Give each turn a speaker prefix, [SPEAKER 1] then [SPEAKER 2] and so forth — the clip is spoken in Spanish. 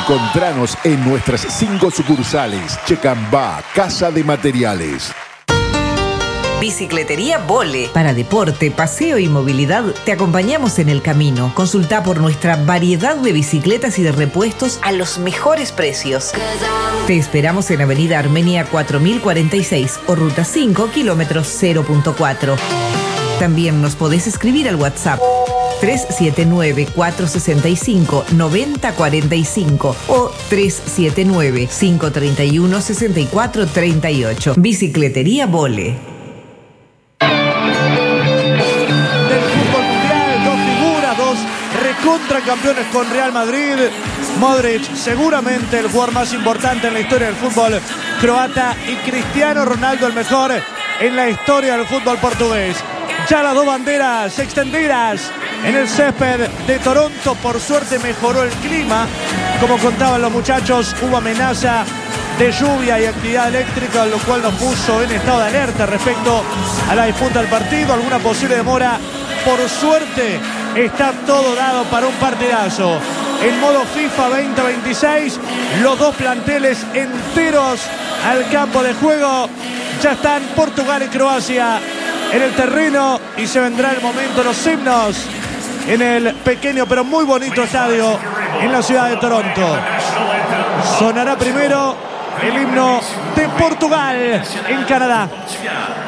[SPEAKER 1] Encontranos en nuestras 5 sucursales. Checambá, Casa de Materiales.
[SPEAKER 2] Bicicletería Vole. Para deporte, paseo y movilidad, te acompañamos en el camino. Consulta por nuestra variedad de bicicletas y de repuestos a los mejores precios. Te esperamos en Avenida Armenia 4046 o Ruta 5, kilómetros 0.4. También nos podés escribir al WhatsApp 379-465-9045 o 379-531-6438. Bicicletería Vole.
[SPEAKER 3] Contra campeones con Real Madrid. Modric, seguramente el jugador más importante en la historia del fútbol croata, y Cristiano Ronaldo, el mejor en la historia del fútbol portugués. Ya las 2 banderas extendidas en el césped de Toronto. Por suerte mejoró el clima. Como contaban los muchachos, hubo amenaza de lluvia y actividad eléctrica, lo cual nos puso en estado de alerta respecto a la disputa del partido. Alguna posible demora. Por suerte está todo dado para un partidazo. En modo FIFA 2026, los 2 planteles enteros al campo de juego. Ya están Portugal y Croacia en el terreno y se vendrá el momento de los himnos en el pequeño pero muy bonito estadio en la ciudad de Toronto. Sonará primero el himno de Portugal en Canadá.